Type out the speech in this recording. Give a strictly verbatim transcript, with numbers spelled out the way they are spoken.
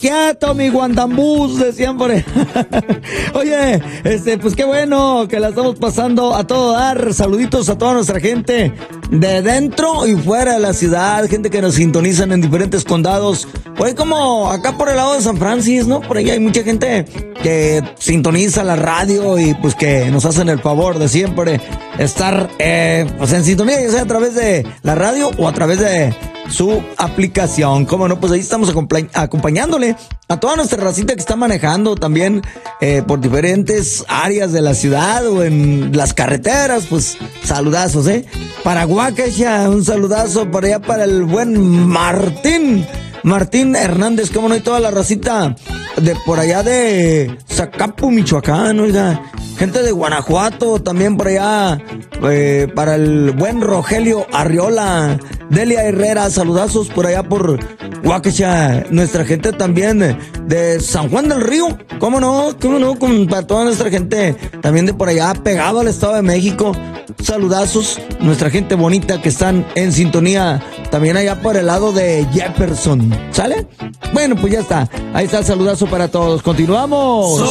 quieto, mi guandambús, decían por ahí. Oye, este, pues qué bueno que la estamos pasando a todo dar. Saluditos a toda nuestra gente de dentro y fuera de la ciudad, gente que nos sintonizan en diferentes condados. Por ahí como acá por el lado de San Francisco, ¿no? Por ahí hay mucha gente que sintoniza la radio y pues que nos hacen el favor de siempre estar eh, pues en sintonía, ya sea a través de la radio o a través de su aplicación. Cómo no, pues ahí estamos acompañ- acompañándole a toda nuestra racita que está manejando también eh, por diferentes áreas de la ciudad o en las carreteras. Pues saludazos, ¿eh? Para Guacacha, un saludazo para allá para el buen Martín. Martín Hernández, cómo no, y toda la racita de por allá de Zacapu, Michoacán, oiga. Gente de Guanajuato, también por allá, eh, para el buen Rogelio Arriola, Delia Herrera, saludazos por allá por Guacacha, nuestra gente también de, de San Juan del Río, cómo no, cómo no, con, para toda nuestra gente también de por allá, pegado al Estado de México, saludazos, nuestra gente bonita que están en sintonía, también allá por el lado de Jefferson, ¿sale? Bueno, pues ya está, ahí está el saludazo para todos, continuamos.